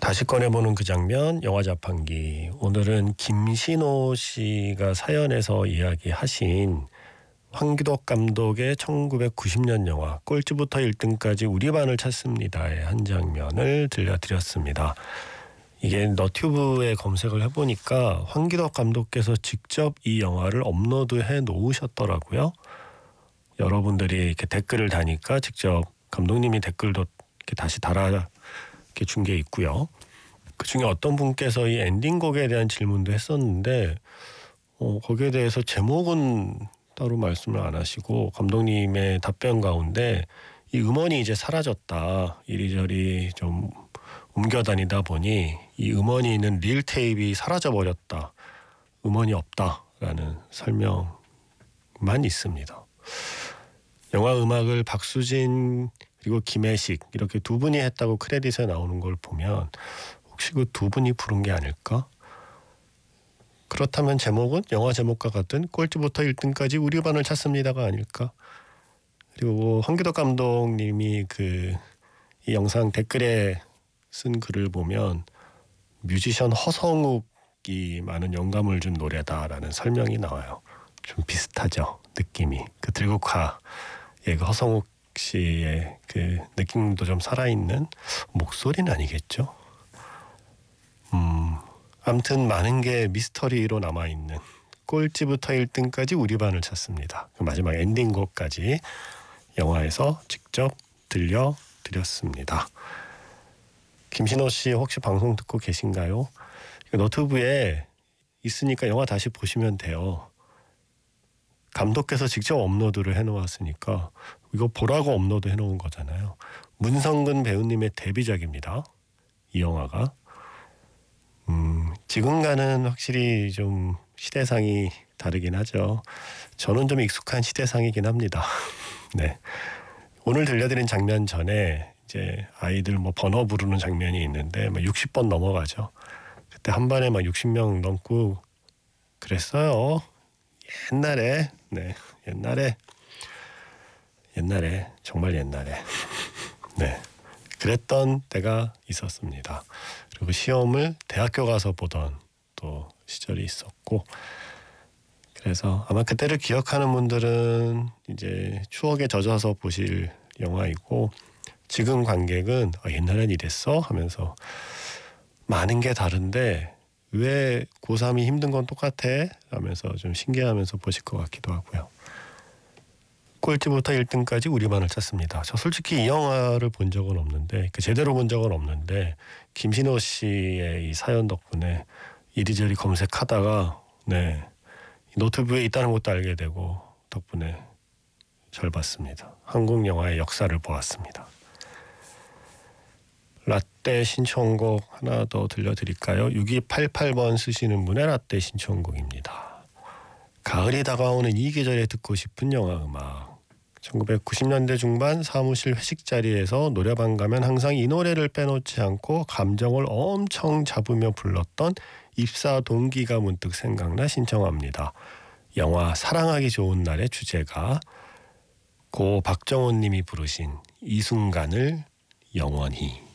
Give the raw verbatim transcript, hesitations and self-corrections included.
다시 꺼내보는 그 장면, 영화 자판기. 오늘은 김신호 씨가 사연에서 이야기하신 황기덕 감독의 천구백구십 년 영화 꼴찌부터 일 등까지 우리 반을 찾습니다의 한 장면을 들려드렸습니다. 이게 너튜브에 검색을 해보니까 황기덕 감독께서 직접 이 영화를 업로드해 놓으셨더라고요. 여러분들이 이렇게 댓글을 다니까 직접 감독님이 댓글도 이렇게 다시 달아 준 게 있고요. 그 중에 어떤 분께서 이 엔딩곡에 대한 질문도 했었는데 어, 거기에 대해서 제목은 따로 말씀을 안 하시고 감독님의 답변 가운데 이 음원이 이제 사라졌다. 이리저리 좀 옮겨 다니다 보니 이 음원이 있는 릴 테이프가 사라져 버렸다. 음원이 없다라는 설명만 있습니다. 영화 음악을 박수진 그리고 김혜식 이렇게 두 분이 했다고 크레딧에 나오는 걸 보면 혹시 그 두 분이 부른 게 아닐까? 그렇다면 제목은 영화 제목과 같은 꼴찌부터 일 등까지 우리 반을 찾습니다가 아닐까? 그리고 황기덕 감독님이 그 이 영상 댓글에 쓴 글을 보면 뮤지션 허성욱이 많은 영감을 준 노래다라는 설명이 나와요. 좀 비슷하죠, 느낌이. 그 들국화의 그 허성욱 씨의 그 느낌도 좀 살아있는 목소리는 아니겠죠. 음, 아무튼 많은 게 미스터리로 남아있는 꼴찌부터 일 등까지 우리 반을 찾습니다. 그 마지막 엔딩곡까지 영화에서 직접 들려드렸습니다. 김신호 씨 혹시 방송 듣고 계신가요? 너튜브에 있으니까 영화 다시 보시면 돼요. 감독께서 직접 업로드를 해놓았으니까 이거 보라고 업로드 해놓은 거잖아요. 문성근 배우님의 데뷔작입니다. 이 영화가. 음, 지금과는 확실히 좀 시대상이 다르긴 하죠. 저는 좀 익숙한 시대상이긴 합니다. 네. 오늘 들려드린 장면 전에 이제 아이들 뭐 번호 부르는 장면이 있는데 막 육십 번 넘어가죠. 그때 한 반에 막 육십 명 넘고 그랬어요. 옛날에, 네, 옛날에, 옛날에, 정말 옛날에, 네, 그랬던 때가 있었습니다. 그리고 시험을 대학교 가서 보던 또 시절이 있었고, 그래서 아마 그때를 기억하는 분들은 이제 추억에 젖어서 보실 영화이고, 지금 관객은 아, 옛날엔 이랬어? 하면서 많은 게 다른데 왜 고삼이 힘든 건 똑같아? 하면서 좀 신기해하면서 보실 것 같기도 하고요. 꼴찌부터 일 등까지 우리 반을 찾습니다. 저 솔직히 이 영화를 본 적은 없는데 그 제대로 본 적은 없는데 김신호 씨의 이 사연 덕분에 이리저리 검색하다가 네 노트북에 있다는 것도 알게 되고 덕분에 잘 봤습니다. 한국 영화의 역사를 보았습니다. 라떼 신청곡 하나 더 들려드릴까요? 육이팔팔 번 쓰시는 분의 라떼 신청곡입니다. 가을이 다가오는 이 계절에 듣고 싶은 영화 음악. 천구백구십 년대 중반 사무실 회식 자리에서 노래방 가면 항상 이 노래를 빼놓지 않고 감정을 엄청 잡으며 불렀던 입사 동기가 문득 생각나 신청합니다. 영화 사랑하기 좋은 날의 주제가 고 박정원 님이 부르신 이 순간을 영원히.